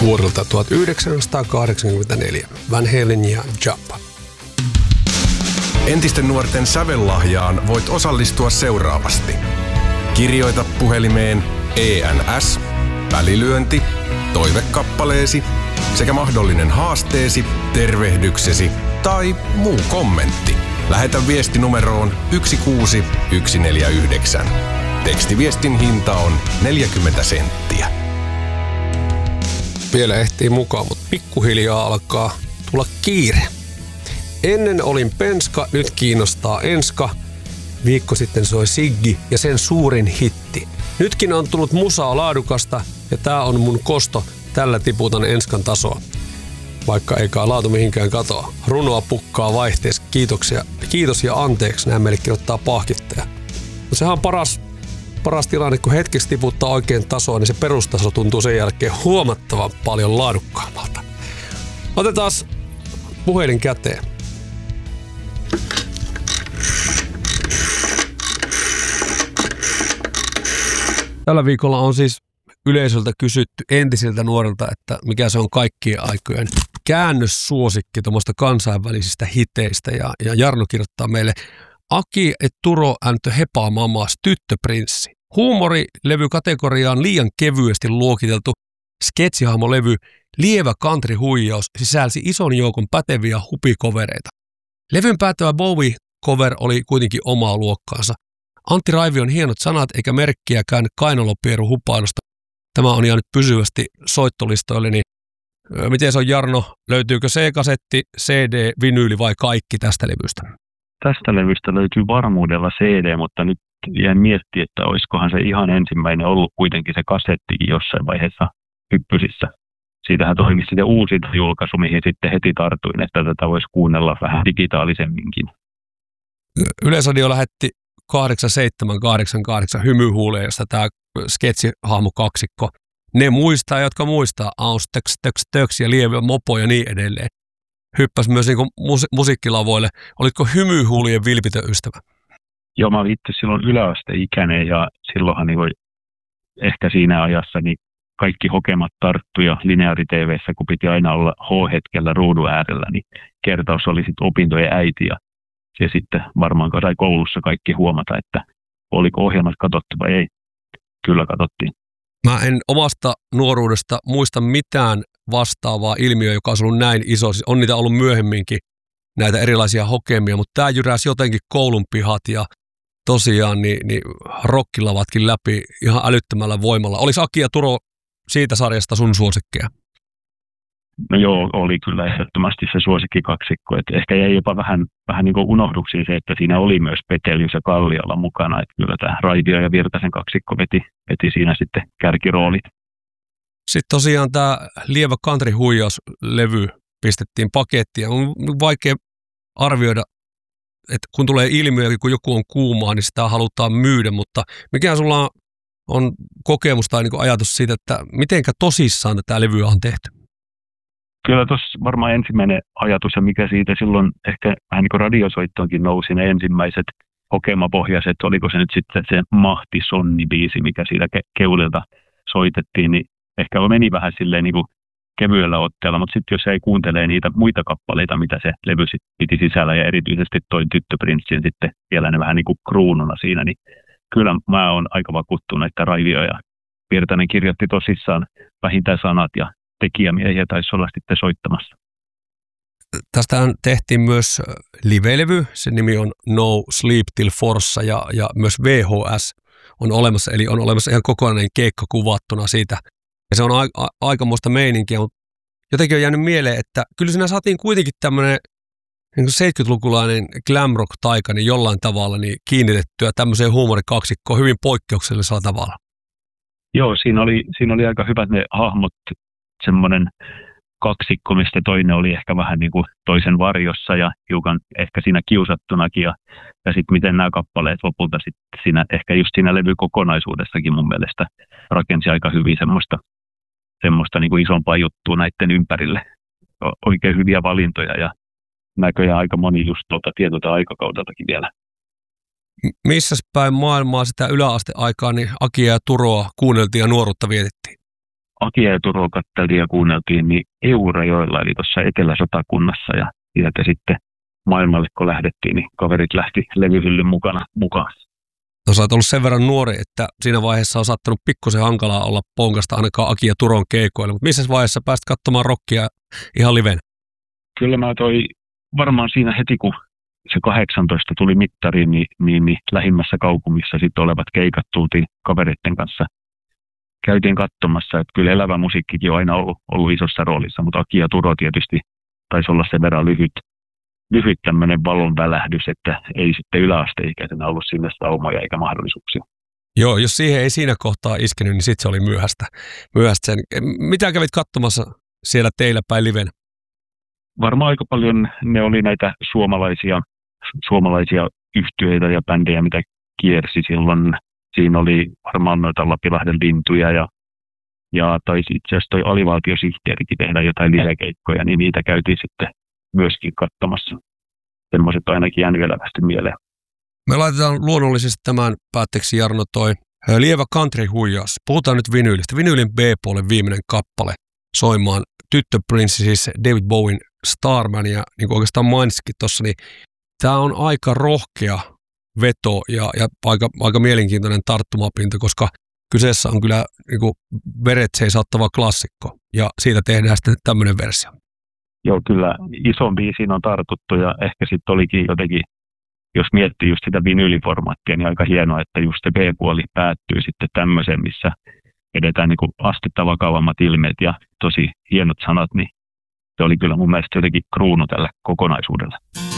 vuodelta 1984. Van Halen ja Jump. Entisten nuorten sävellahjaan voit osallistua seuraavasti. Kirjoita puhelimeen ENS, välilyönti, toivekappaleesi sekä mahdollinen haasteesi, tervehdyksesi tai muu kommentti. Lähetä viesti numeroon 16149. Tekstiviestin hinta on 40 senttiä. Vielä ehtii mukaan, mutta pikkuhiljaa alkaa tulla kiire. Ennen olin penska, nyt kiinnostaa enska. Viikko sitten soi Siggi ja sen suurin hitti. Nytkin on tullut musaa laadukasta ja tää on mun kosto. Tällä tiputan enskan tasoa. Vaikka eikä laatu mihinkään katoa. Runoa pukkaa vaihteessa. Kiitos ja anteeksi, näin meille kirjoittaa pahkittaja. No sehän on paras tilanne, kun hetkeksi tiputtaa oikein tasoa, niin se perustaso tuntuu sen jälkeen huomattavan paljon laadukkaammalta. Otetaan puhelin käteen. Tällä viikolla on siis yleisöltä kysytty entisiltä nuorilta, että mikä se on kaikkien aikojen käännössuosikki tuommoista kansainvälisistä hiteistä. Ja Jarno kirjoittaa meille Aki et Turo äntö hepaa mamas tyttöprinssi. Huumorilevykategoriaan liian kevyesti luokiteltu sketsihahmolevy Lievä country-huijaus sisälsi ison joukon päteviä hupikovereita. Levyn päättävä Bowie-cover oli kuitenkin omaa luokkaansa. Antti Raivion hienot sanat eikä merkkiäkään kainalopieru hupailusta. Tämä on jäänyt pysyvästi soittolistoille, niin miten se on, Jarno? Löytyykö C-kasetti, CD, vinyyli vai kaikki tästä levystä? Tästä levystä löytyy varmuudella CD, mutta nyt jäin miettimään, että olisikohan se ihan ensimmäinen ollut kuitenkin se kasettikin jossain vaiheessa hyppysissä. Siitähän toimi sitten uusi julkaisu, mihin sitten heti tartuin, että tätä voisi kuunnella vähän digitaalisemminkin. Yleisradio lähetti 8788 hymyhuuleen, josta tämä sketsihahmo kaksikko. Ne muistaa, jotka muistaa Aus, töks ja Lievä mopo ja niin edelleen. Hyppäsi myös niin musiikkilavoille. Olitko hymyhuulien vilpitön ystävä? Joo, mä olin itse silloin yläasteikäinen ja silloinhan niin ehkä siinä ajassa niin kaikki hokemat tarttu ja lineaari-TV:ssä, kun piti aina olla H-hetkellä ruudun äärellä, niin kertaus oli sitten opintojen äiti ja sitten varmaan sai koulussa kaikki huomata, että oliko ohjelmat katsottu vai ei. Kyllä katsottiin. Mä en omasta nuoruudesta muista mitään vastaavaa ilmiöä, joka on ollut näin iso. Siis on niitä ollut myöhemminkin, näitä erilaisia hokemia, mutta tämä jyräsi jotenkin koulun pihat ja tosiaan niin rockilavatkin läpi ihan älyttömällä voimalla. Oliko Aki ja Turo siitä sarjasta sun suosikkeja? No joo, oli kyllä ehdottomasti se suosikkikaksikko. Et ehkä jäi jopa vähän niin kuin unohduksiin se, että siinä oli myös Petelius ja Kalliola mukana. Et kyllä tämä Raivio ja Virtasen kaksikko veti siinä sitten kärkiroolit. Sitten tosiaan tämä Lievä country-huijauslevy pistettiin pakettiin. On vaikea arvioida, että kun tulee ilmiö, kun joku on kuumaa, niin sitä halutaan myydä, mutta mikä sulla on kokemus tai niin ajatus siitä, että mitenkä tosissaan tätä levyä on tehty? Kyllä tuossa varmaan ensimmäinen ajatus ja mikä siitä silloin ehkä vähän niin kuin radiosoittoonkin nousi ne ensimmäiset hokemapohjaiset, oliko se nyt sitten se Mahti Sonni-biisi, mikä siitä keulilta soitettiin, niin ehkä meni vähän silleen niin kuin kevyellä otteella, mutta sitten jos ei kuuntele niitä muita kappaleita, mitä se levy piti sisällä ja erityisesti toi Tyttöprinssin sitten vielä ne vähän niin kuin kruununa siinä, niin kyllä mä oon aika vakuuttunut, että Raivio ja Virtanen kirjoitti tosissaan vähintään sanat ja tekijämiehiä taisi olla sitten soittamassa. Tästähän tehtiin myös live-levy, sen nimi on No Sleep Till Forssa ja myös VHS on olemassa, eli on olemassa ihan kokonainen keikka kuvattuna siitä. Ja se on aikamoista meininkiä, mutta jotenkin on jäänyt mieleen, että kyllä siinä saatiin kuitenkin tämmöinen niin 70-lukulainen glam rock-taika niin jollain tavalla niin kiinnitettyä tämmöiseen huumorikaksikkoon hyvin poikkeuksellisella tavalla. Joo, siinä oli aika hyvät ne hahmot, semmoinen kaksikko, mistä toinen oli ehkä vähän niin kuin toisen varjossa ja hiukan ehkä siinä kiusattunakin ja sitten miten nämä kappaleet lopulta sitten siinä, ehkä just siinä levykokonaisuudessakin mun mielestä rakensi aika hyvin semmoista niin kuin isompaa juttua näiden ympärille. Oikein hyviä valintoja ja näköjään aika moni just tietolta aikakaudeltakin vielä. Missä päin maailmaa sitä yläasteaikaa niin Akia ja Turoa kuunneltiin ja nuoruutta vietettiin? Akia ja Turoa katteltiin ja kuunneltiin, niin Eurajoella, eli tuossa Etelä-Satakunnassa, ja sieltä sitten maailmalle, kun lähdettiin, niin kaverit lähti levyhyllyn mukana mukaan. No sä oot ollut sen verran nuori, että siinä vaiheessa on saattanut pikkusen hankalaa olla ponkasta ainakaan Aki ja Turon keikoille, mutta missä vaiheessa pääsit katsomaan rockia ihan liven? Kyllä mä varmaan siinä heti, kun se 18 tuli mittariin, niin lähimmässä kaupungissa sitten olevat keikat tultiin kavereiden kanssa. Käytiin katsomassa, että kyllä elävä musiikkikin on aina ollut isossa roolissa, mutta Aki ja Turo tietysti taisi olla sen verran lyhyt tämmöinen valon välähdys, että ei sitten yläasteikäisenä ollut sinne saumoja eikä mahdollisuuksia. Joo, jos siihen ei siinä kohtaa iskenyt, niin sitten se oli myöhäistä sen. Mitä kävit katsomassa siellä teillä päin liven? Varmaan aika paljon ne oli näitä suomalaisia yhtyeitä ja bändejä, mitä kiersi silloin. Siinä oli varmaan noita Lapilahden lintuja ja taisi itse asiassa toi alivaltiosihteerikin tehdä jotain livekeikkoja, niin niitä käytiin sitten myöskin katsomassa. Semmoiset ainakin jäänyt elävästi mieleen. Me laitetaan luonnollisesti tämän päätteeksi, Jarno, toi lievä country-huijaus. Puhutaan nyt vinyylistä. Vinyylin B-puolen viimeinen kappale soimaan. Tyttöprinssi, siis David Bowen Starman, ja niin kuin oikeastaan mainitsikin tuossa, niin tämä on aika rohkea veto ja aika mielenkiintoinen tarttumapinta, koska kyseessä on kyllä niin kuin veret seisauttava klassikko, ja siitä tehdään sitten tämmöinen versio. Joo, kyllä ison biisiin on tartuttu, ja ehkä sitten olikin jotenkin, jos miettii just sitä vinyyliformaattia, niin aika hienoa, että just se B-puoli päättyy sitten tämmöiseen, missä edetään niin kuin astetta vakavammat ilmeet ja tosi hienot sanat, niin se oli kyllä mun mielestä jotenkin kruunu tällä kokonaisuudella.